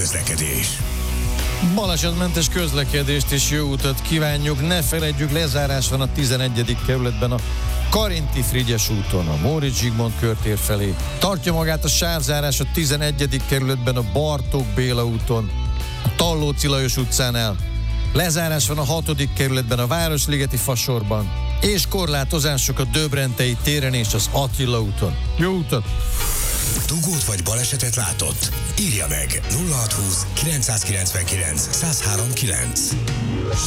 közlekedés. Balesetmentes közlekedést és jó utat kívánjuk. Ne feledjük, lezárás van a 11. kerületben a Karinti Frigyes úton, a Móricz Zsigmond körtér felé. Tartja magát a sávzárás a 11. kerületben a Bartók Béla úton, a Tallóci Lajos utcánál. Lezárás van a 6. kerületben a Városligeti Fasorban, és korlátozások a Döbrentei téren és az Attila úton. Jó utat! Dugót vagy balesetet látott? Írja meg 0620 999 1039.